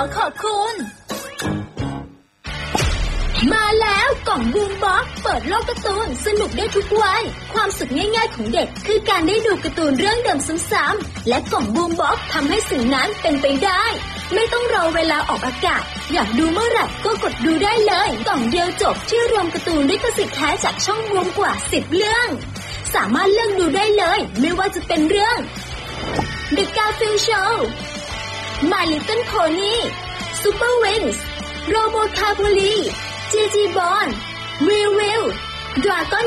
ขอบคุณมาแล้วกล่องบูมบ็อกซ์เปิดโลกการ์ตูนสนุกได้ทุกวันความสุขง่ายๆของเด็กคือการได้ดูการ์ตูนเรื่องเดิมซ้ำๆและกล่องบูมบ็อกซ์ทำให้สิ่งนั้นเป็นไปได้ไม่ต้องรอเวลาออกอากาศอยากดูเมื่อไหร่ก็กดดูได้เลยกล่องเดียวจบที่รวมการ์ตูนลิขสิทธิ์แท้จากช่องบูมกว่า10เรื่องสามารถเลือกดูได้เลยไม่ว่าจะเป็นเรื่อง The Garfield Show My Little Pony Super Wings Robocabuli GG Bond Real Dragon